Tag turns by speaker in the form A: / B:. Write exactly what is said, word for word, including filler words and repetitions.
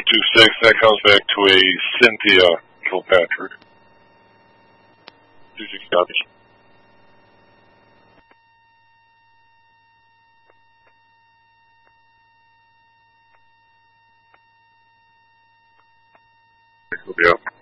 A: two six, that comes back to a Cynthia Kilpatrick. two six copy. He'll be up.